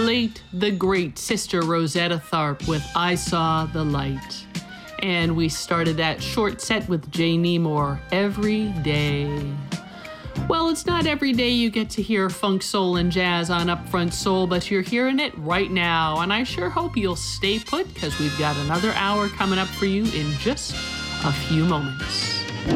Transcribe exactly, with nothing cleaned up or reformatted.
late, the great Sister Rosetta Tharpe with I Saw the Light. And we started that short set with Jay Nemore, Every Day. Well, it's not every day you get to hear funk, soul, and jazz on Upfront Soul, but you're hearing it right now, and I sure hope you'll stay put, because we've got another hour coming up for you in just a few moments.